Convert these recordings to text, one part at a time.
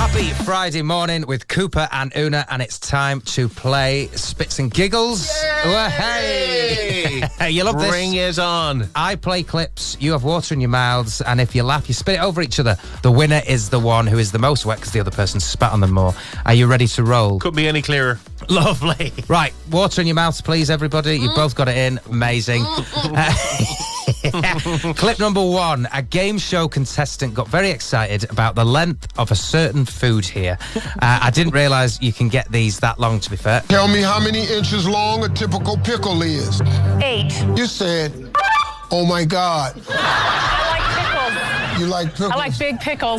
Happy Friday morning with Cooper and Una, and it's time to play Spits and Giggles. Oh, hey! You love this? Bring it on. I play clips, you have water in your mouths, and if you laugh, you spit it over each other. The winner is the one who is the most wet because the other person spat on them more. Are you ready to roll? Couldn't be any clearer. Lovely. Right, water in your mouths, please, everybody. You've both got it in. Amazing. Clip number one. A game show contestant got very excited about the length of a certain food here. I didn't realise you can get these that long, to be fair. Tell me how many inches long a typical pickle is. 8. You said, oh my God. I like pickles. You like pickles? I like big pickles.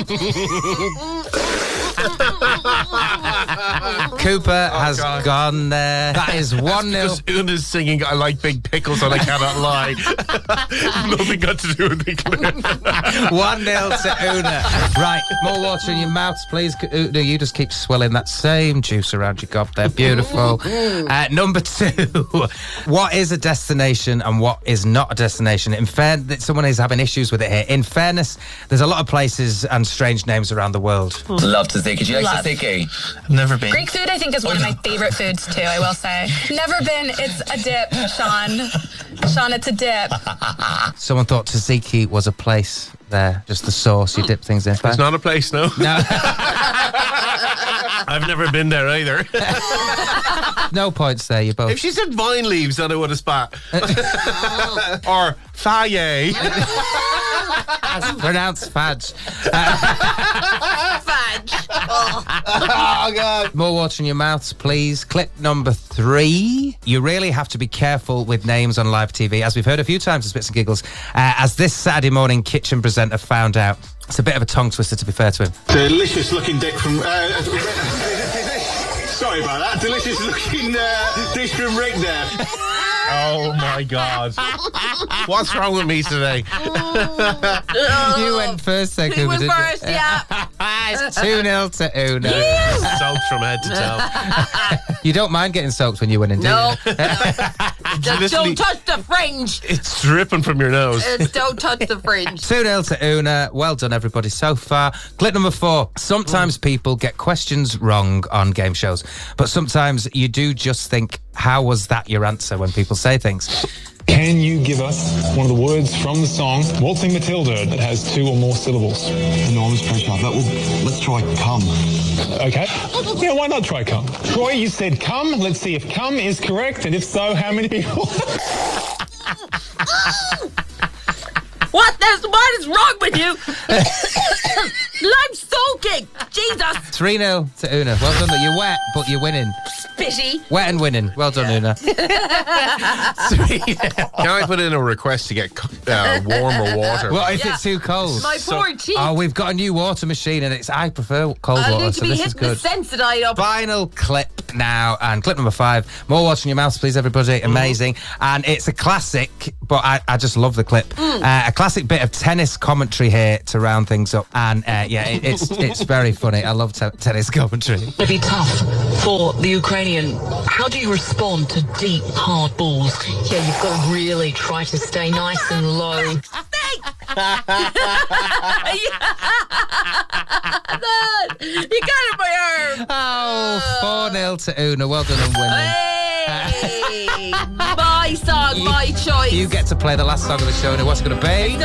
Cooper has gone there. That is 1-0. Because Una's singing, I like big pickles and I cannot lie. Nothing got to do with the clip. 1-0 to Una. Right, more water in your mouths, please. Una, you just keep swilling that same juice around your gob there. Beautiful. Number 2. What is a destination and what is not a destination? In fairness, someone is having issues with it here. In fairness, there's a lot of places and strange names around the world. Love tzatziki. Do you like tzatziki? I've never been. Greek food, I think, is one of my favorite foods, too, I will say. Never been. It's a dip, Sean. Sean, it's a dip. Someone thought tzatziki was a place there. Just the sauce you dip things in. It's not a place, no. No. I've never been there either. No points there, you both. If she said vine leaves, then I would have spat. Or faye. That's pronounced fudge. Fudge. Oh, God. More water in your mouths, please. Clip number 3. You really have to be careful with names on live TV, as we've heard a few times in Spits and Giggles, as this Saturday morning kitchen presenter found out. It's a bit of a tongue twister, to be fair to him. Delicious looking dick from... sorry about that. Delicious looking dish from Rick there. Oh, my God. What's wrong with me today? You went first, then, Cooper, went first, yeah. It's 2-0 to Una. Soaked from head to toe. You don't mind getting soaked when you win, do No. you? Just don't touch the fringe. It's dripping from your nose. Don't touch the fringe. 2-0 to Una. Well done, everybody, so far. Clip number 4. Sometimes people get questions wrong on game shows, but sometimes you do just think, how was that your answer when people say things? Can you give us one of the words from the song Waltzing Matilda that has 2 or more syllables? Enormous pressure. Let's try come. Okay. Yeah, why not try come? Troy, you said come. Let's see if come is correct, and if so, how many people? What is wrong with you? I'm soaking. Jesus. 3-0 to Una. Well done. You're wet, but you're winning. Spitty. Wet and winning. Well done, Una. 3-0. Can I put in a request to get warmer water? Well, if it's too cold. My poor cheek. Oh, we've got a new water machine, and I prefer cold I water, need to so be this is hitting the good. Sensodyne up. Final clip now, and clip number 5. More water in your mouths, please, everybody. Amazing. And it's a classic, but I just love the clip. A classic bit of tennis commentary here to round things up. And yeah, it's very funny. I love tennis commentary. It'd be tough for the Ukrainian. How do you respond to deep, hard balls? Yeah, you've got to really try to stay nice and low. You got it, my arm. Oh, 4-0 to Una. Well done on winning. Hey, my song, my choice. You get to play the last song of the show. Now, what's it going to be?